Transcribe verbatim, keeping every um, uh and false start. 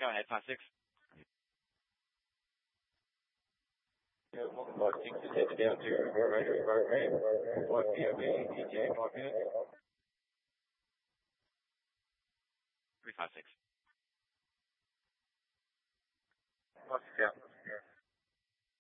Go ahead, five six. Mark six is headed down to Ranger Program. One P M E T J, five minutes. three five six. Mark six out.